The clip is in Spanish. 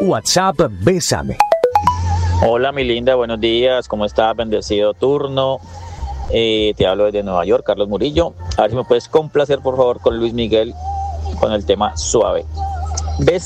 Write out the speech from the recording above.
WhatsApp Bésame. Hola mi linda, buenos días, ¿cómo estás? Bendecido turno. Te hablo desde Nueva York, Carlos Murillo. A ver si me puedes complacer por favor con Luis Miguel con el tema Suave.